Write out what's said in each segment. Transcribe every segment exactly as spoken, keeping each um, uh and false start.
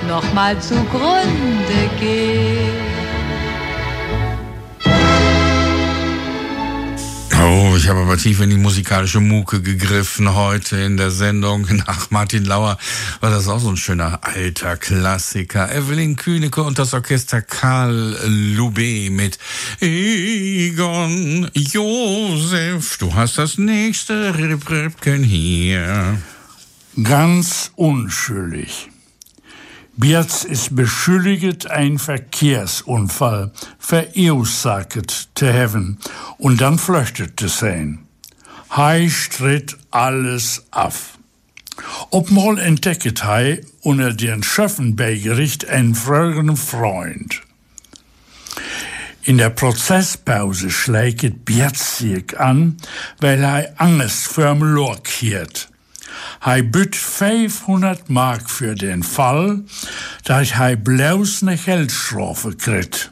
noch mal zugrunde geht. Oh, ich habe aber tief in die musikalische Mucke gegriffen heute in der Sendung. Nach Martin Lauer war das auch so ein schöner alter Klassiker. Evelyn Kühneke und das Orchester Karl Loubet mit Egon Josef. Du hast das nächste Rippchen hier. Ganz unschuldig. Bierz ist beschuldigt, ein Verkehrsunfall verursacht zu haben und dann flüchtet zu sein. Hei stritt alles ab. Obmal entdeckt hei unter den Schöffen bei Gericht einen früheren Freund. In der Prozesspause schlägt Bierz sich an, weil hei Angst vorm Lork hiert. Hij bütt vijfhonderd mark für den Fall, dass hij bloß ne Geldstrafe kriegt.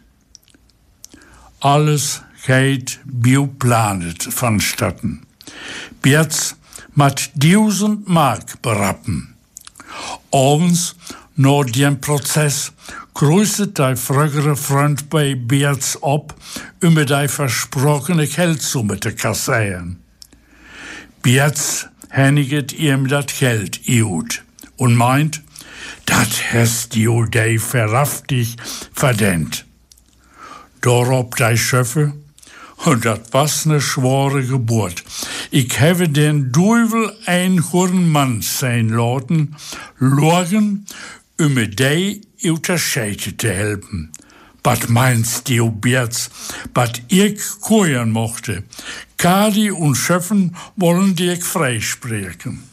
Alles geht bioplanet vonstatten. Bierz mat tausend mark berappen. Abends, nach dem Prozess, grüßet der frühere Freund bei Bierz op, um die versprochene Geldsumme zu kassieren. Bierz henniget ihm dat Geld iut und meint, dat hast du dei verraftig verdient. Darauf dei Schöffe, und dat was ne schwere Geburt. Ich habe den Duivel ein Mann sein lassen, lorgen, um dei ut der Scheite zu helfen. Wat meinst du, Bierz, wat ich koien mochte? Kadi und Schöffen wollen dir freisprechen.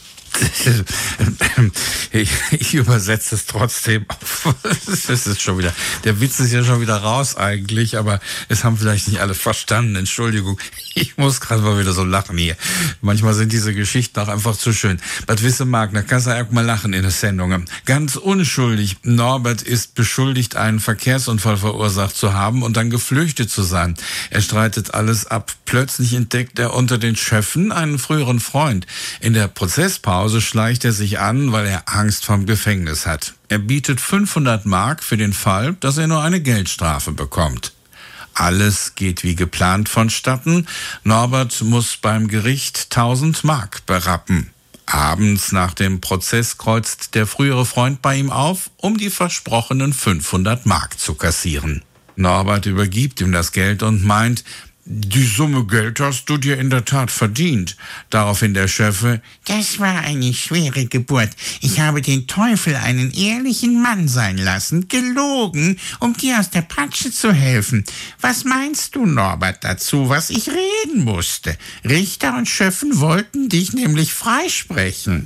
Ich, ich übersetze es trotzdem. Das ist schon wieder, der Witz ist ja schon wieder raus eigentlich, aber es haben vielleicht nicht alle verstanden. Entschuldigung, ich muss gerade mal wieder so lachen hier. Manchmal sind diese Geschichten auch einfach zu schön. Was wisse mag, da kannst du auch mal lachen in der Sendung. Ganz unschuldig. Norbert ist beschuldigt, einen Verkehrsunfall verursacht zu haben und dann geflüchtet zu sein. Er streitet alles ab. Plötzlich entdeckt er unter den Schöffen einen früheren Freund. In der Prozesspause schleicht er sich an, weil er Angst vom Gefängnis hat. Er bietet fünfhundert Mark für den Fall, dass er nur eine Geldstrafe bekommt. Alles geht wie geplant vonstatten. Norbert muss beim Gericht tausend Mark berappen. Abends nach dem Prozess kreuzt der frühere Freund bei ihm auf, um die versprochenen fünfhundert Mark zu kassieren. Norbert übergibt ihm das Geld und meint, die Summe Geld hast du dir in der Tat verdient. Daraufhin der Schöffe, das war eine schwere Geburt. Ich habe den Teufel einen ehrlichen Mann sein lassen, gelogen, um dir aus der Patsche zu helfen. Was meinst du, Norbert, dazu, was ich reden musste? Richter und Schöffen wollten dich nämlich freisprechen.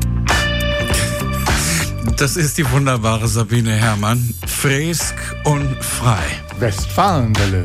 Das ist die wunderbare Sabine Herrmann. Fresk und frei. Westfalenwelle.